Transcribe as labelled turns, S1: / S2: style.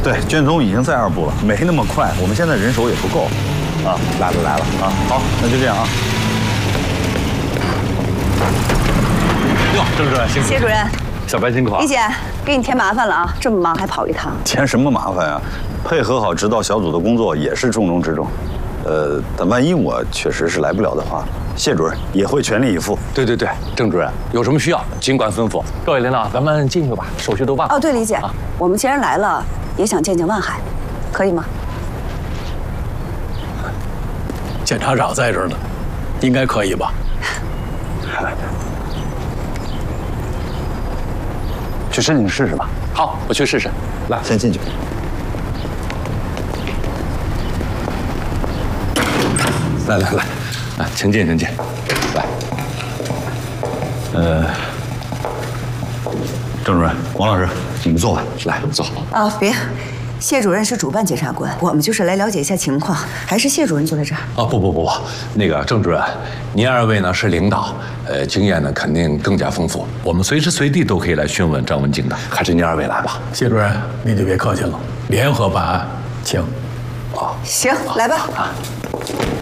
S1: 对，卷宗已经在2部了，没那么快，我们现在人手也不够。啊，来了啊！好，那就这样啊。
S2: 哟，郑主任辛苦。
S3: 谢主任，
S2: 小白辛苦啊。
S3: 李姐，给你添麻烦了啊，这么忙还跑一趟。
S1: 添什么麻烦啊？配合好指导小组的工作也是重中之重。但万一我确实是来不了的话，谢主任也会全力以赴。
S2: 对，郑主任有什么需要尽管吩咐。各位领导，咱们进去吧，手续都办好。
S3: 哦，对，李姐，我们既然来了，也想见见万海，可以吗？
S4: 检察长在这儿呢，应该可以吧？
S1: 去申请试试吧。
S2: 好，我去试试。
S1: 来，先进去。
S2: 来，请进。来，
S1: 郑主任、王老师，你们坐吧。
S2: 来，坐。
S3: 啊，别，谢主任是主办检察官，我们就是来了解一下情况，还是谢主任坐在这儿。
S2: 啊，不，那个郑主任，您2位呢是领导，经验呢肯定更加丰富，我们随时随地都可以来询问张文静的，还是您2位来吧。
S4: 谢主任，您就别客气了，联合办案，请。
S3: 行，来吧。